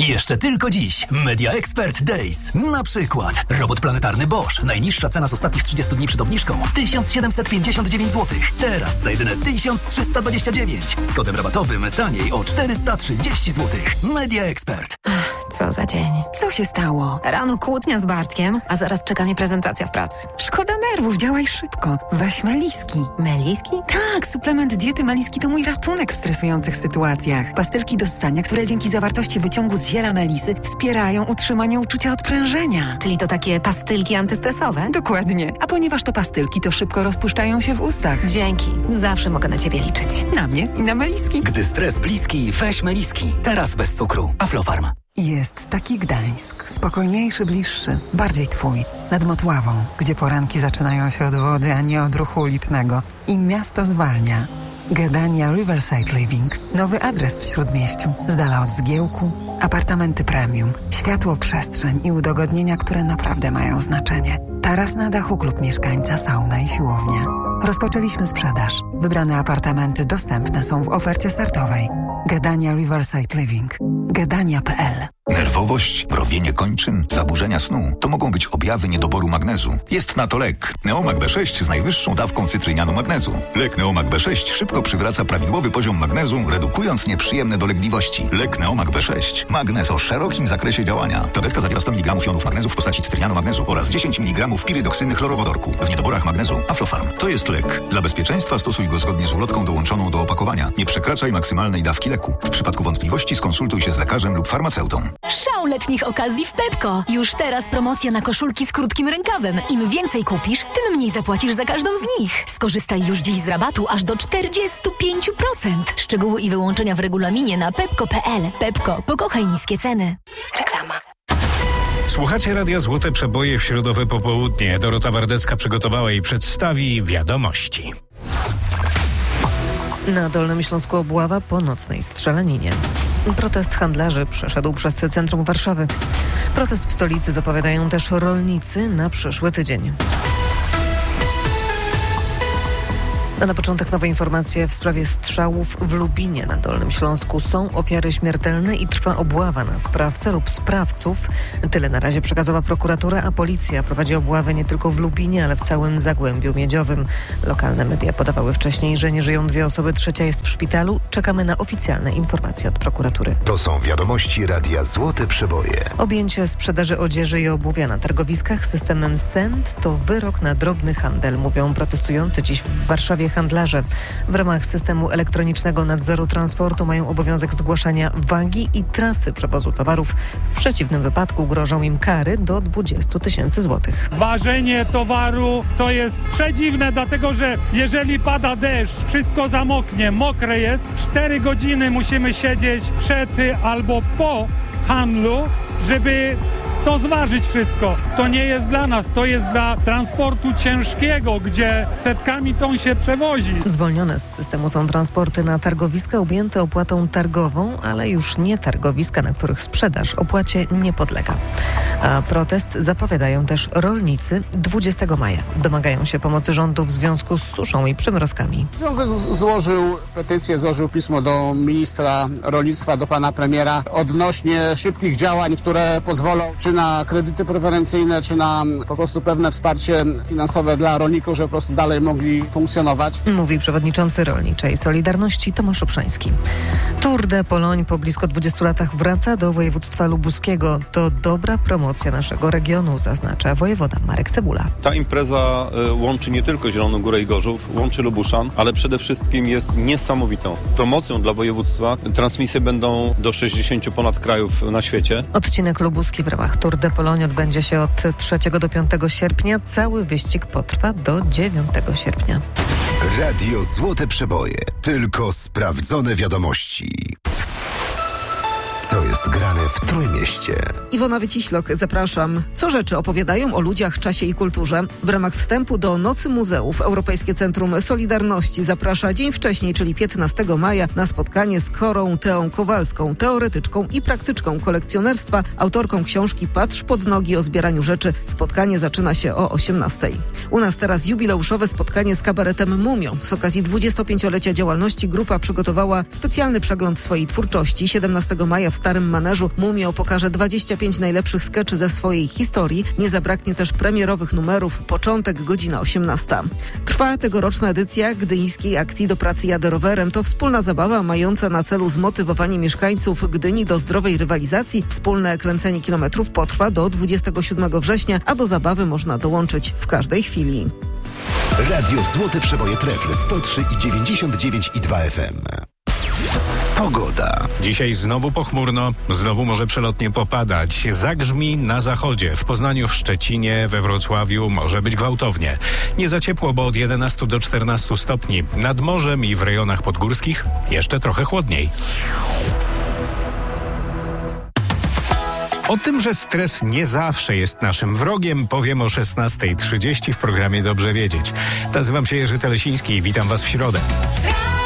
Jeszcze tylko dziś Media Expert Days. Na przykład robot planetarny Bosch. Najniższa cena z ostatnich 30 dni przed obniżką 1759 zł. Teraz za jedyne 1329. Z kodem rabatowym taniej o 430 zł. Media Expert. Co za dzień. Co się stało? Rano kłótnia z Bartkiem, a zaraz czeka mnie prezentacja w pracy. Szkoda nerwów, działaj szybko. Weź Meliski. Meliski? Tak, suplement diety Meliski to mój ratunek w stresujących sytuacjach. Pastylki do ssania, które dzięki zawartości wyciągu z ziela melisy wspierają utrzymanie uczucia odprężenia. Czyli to takie pastylki antystresowe? Dokładnie. A ponieważ to pastylki, to szybko rozpuszczają się w ustach. Dzięki. Zawsze mogę na Ciebie liczyć. Na mnie i na Meliski. Gdy stres bliski, weź Meliski. Teraz bez cukru. Aflofarm. Jest taki Gdańsk. Spokojniejszy, bliższy. Bardziej Twój. Nad Motławą, gdzie poranki zaczynają się od wody, a nie od ruchu ulicznego. I miasto zwalnia. Gdania Riverside Living. Nowy adres w Śródmieściu. Z dala od zgiełku. Apartamenty premium. Światło, przestrzeń i udogodnienia, które naprawdę mają znaczenie. Taras na dachu, klub mieszkańca, sauna i siłownia. Rozpoczęliśmy sprzedaż. Wybrane apartamenty dostępne są w ofercie startowej. Gdania Riverside Living. Gdania.pl. Nerwowość, mrowienie kończyn, zaburzenia snu to mogą być objawy niedoboru magnezu. Jest na to lek Neomag B6 z najwyższą dawką cytrynianu magnezu. Lek Neomag B6 szybko przywraca prawidłowy poziom magnezu, redukując nieprzyjemne dolegliwości. Lek Neomag B6. Magnez o szerokim zakresie działania. Tabletka zawiera 100 mg jonów magnezu w postaci cytrynianu magnezu oraz 10 mg pirydoksyny chlorowodorku. W niedoborach magnezu Aflofarm. To jest lek. Dla bezpieczeństwa stosuj go zgodnie z ulotką dołączoną do opakowania. Nie przekraczaj maksymalnej dawki leku. W przypadku wątpliwości skonsultuj się z lekarzem lub farmaceutą. Szał letnich okazji w Pepko. Już teraz promocja na koszulki z krótkim rękawem. Im więcej kupisz, tym mniej zapłacisz za każdą z nich. Skorzystaj już dziś z rabatu aż do 45%. Szczegóły i wyłączenia w regulaminie na pepko.pl. Pepko, pokochaj niskie ceny. Reklama. Słuchacie Radia Złote Przeboje w środowe popołudnie. Dorota Wardecka przygotowała i przedstawi wiadomości. Na Dolnym Śląsku obława po nocnej strzelaninie. Protest handlarzy przeszedł przez centrum Warszawy. Protest w stolicy zapowiadają też rolnicy na przyszły tydzień. A na początek nowe informacje w sprawie strzałów w Lubinie na Dolnym Śląsku. Są ofiary śmiertelne i trwa obława na sprawcę lub sprawców. Tyle na razie przekazała prokuratura, a policja prowadzi obławę nie tylko w Lubinie, ale w całym Zagłębiu Miedziowym. Lokalne media podawały wcześniej, że nie żyją 2 osoby, 3 jest w szpitalu. Czekamy na oficjalne informacje od prokuratury. To są wiadomości Radia Złote Przeboje. Objęcie sprzedaży odzieży i obuwia na targowiskach systemem SENT to wyrok na drobny handel, mówią protestujący dziś w Warszawie handlarze. W ramach systemu elektronicznego nadzoru transportu mają obowiązek zgłaszania wagi i trasy przewozu towarów. W przeciwnym wypadku grożą im kary do 20 000 złotych. Ważenie towaru to jest przedziwne, dlatego że jeżeli pada deszcz, wszystko zamoknie, mokre jest, 4 godziny musimy siedzieć przed albo po handlu, żeby to zważyć wszystko. To nie jest dla nas, to jest dla transportu ciężkiego, gdzie setkami ton się przewozi. Zwolnione z systemu są transporty na targowiska objęte opłatą targową, ale już nie targowiska, na których sprzedaż opłacie nie podlega. A protest zapowiadają też rolnicy 20 maja. Domagają się pomocy rządu w związku z suszą i przymrozkami. Związek złożył petycję, złożył pismo do ministra rolnictwa, do pana premiera odnośnie szybkich działań, które pozwolą czy na kredyty preferencyjne, czy na po prostu pewne wsparcie finansowe dla rolników, żeby po prostu dalej mogli funkcjonować. Mówi przewodniczący Rolniczej Solidarności Tomasz Obszański. Tour de Pologne po blisko 20 latach wraca do województwa lubuskiego. To dobra promocja naszego regionu, zaznacza wojewoda Marek Cebula. Ta impreza łączy nie tylko Zieloną Górę i Gorzów, łączy Lubuszan, ale przede wszystkim jest niesamowitą promocją dla województwa. Transmisje będą do 60 ponad krajów na świecie. Odcinek lubuski w ramach Tour de Pologne odbędzie się od 3 do 5 sierpnia. Cały wyścig potrwa do 9 sierpnia. Radio Złote Przeboje. Tylko sprawdzone wiadomości. Co jest grane w Trójmieście? Iwona Wyciślok, zapraszam. Co rzeczy opowiadają o ludziach, czasie i kulturze? W ramach wstępu do Nocy Muzeów Europejskie Centrum Solidarności zaprasza dzień wcześniej, czyli 15 maja, na spotkanie z Korą Teą Kowalską, teoretyczką i praktyczką kolekcjonerstwa, autorką książki Patrz pod nogi o zbieraniu rzeczy. Spotkanie zaczyna się o 18:00. U nas teraz jubileuszowe spotkanie z kabaretem Mumio. Z okazji 25-lecia działalności grupa przygotowała specjalny przegląd swojej twórczości. 17 maja w w Starym Maneżu Mumią pokaże 25 najlepszych skeczy ze swojej historii. Nie zabraknie też premierowych numerów. Początek godzina 18. Trwa tegoroczna edycja gdyńskiej akcji Do pracy jadę rowerem. To wspólna zabawa mająca na celu zmotywowanie mieszkańców Gdyni do zdrowej rywalizacji. Wspólne kręcenie kilometrów potrwa do 27 września, a do zabawy można dołączyć w każdej chwili. Radio Złote Przeboje Trefl 103,99,2 FM. Pogoda. Dzisiaj znowu pochmurno, znowu może przelotnie popadać. Zagrzmi na zachodzie, w Poznaniu, w Szczecinie, we Wrocławiu może być gwałtownie. Nie za ciepło, bo od 11 do 14 stopni. Nad morzem i w rejonach podgórskich jeszcze trochę chłodniej. O tym, że stres nie zawsze jest naszym wrogiem, powiem o 16:30 w programie Dobrze Wiedzieć. Nazywam się Jerzy Telesiński i witam Was w środę.